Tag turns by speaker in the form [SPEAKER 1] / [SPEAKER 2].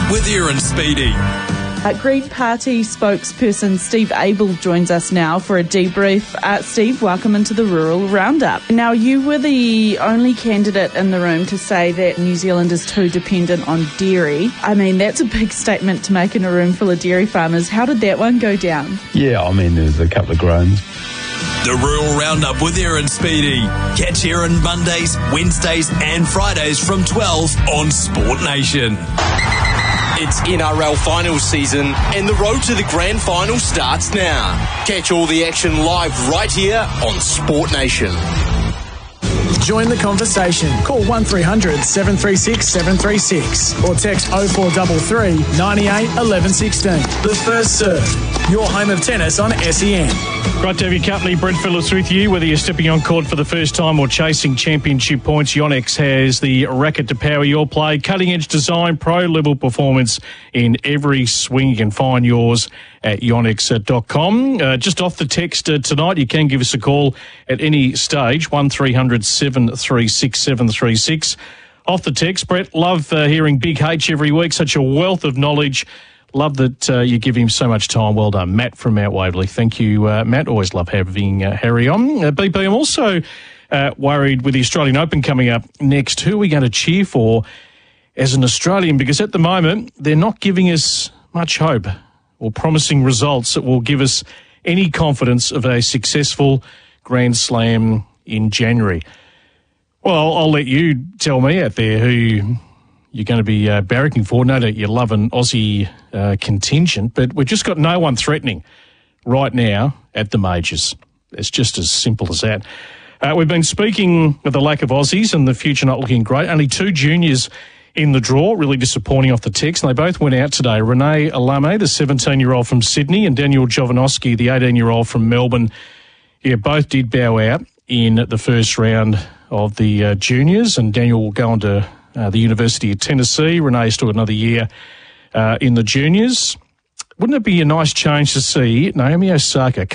[SPEAKER 1] with Aaron Speedy.
[SPEAKER 2] Green Party spokesperson Steve Abel joins us now for a debrief. Steve, welcome into the Rural Roundup. Now, you were the only candidate in the room to say that New Zealand is too dependent on dairy. I mean, that's a big statement to make in a room full of dairy farmers. How did that one go down?
[SPEAKER 3] Yeah, I mean, there's a couple of groans.
[SPEAKER 1] The Rural Roundup with Aaron Speedy. Catch Aaron Mondays, Wednesdays and Fridays from 12 on Sport Nation.
[SPEAKER 4] It's NRL finals season and the road to the grand final starts now. Catch all the action live right here on Sport Nation.
[SPEAKER 5] Join the conversation. Call 1300 736 736 or text 0433 98 11 16. The First Serve, your home of tennis on SEN.
[SPEAKER 6] Great to have your company. Brent Phillips with you. Whether you're stepping on court for the first time or chasing championship points, Yonex has the racket to power your play. Cutting-edge design, pro-level performance in every swing. You can find yours at yonex.com. Just off the text tonight, you can give us a call at any stage, 1300 736 736. Off the text, Brett, love hearing Big H every week. Such a wealth of knowledge. Love that you give him so much time. Well done. Matt from Mount Waverley. Thank you, Matt. Always love having Harry on. BP, I'm also worried with the Australian Open coming up next. Who are we going to cheer for as an Australian? Because at the moment, they're not giving us much hope or promising results that will give us any confidence of a successful Grand Slam in January. Well, I'll let you tell me out there who you're going to be barracking for. No doubt you love an Aussie contingent, but we've just got no one threatening right now at the majors. It's just as simple as that. We've been speaking of the lack of Aussies and the future not looking great. Only two juniors in the draw, really disappointing off the text, and they both went out today. Renee Alame, the 17-year-old from Sydney, and Daniel Jovanovski, the 18-year-old from Melbourne. Yeah, both did bow out in the first round of the juniors, and Daniel will go on to the University of Tennessee. Renee still another year in the juniors. Wouldn't it be a nice change to see Naomi Osaka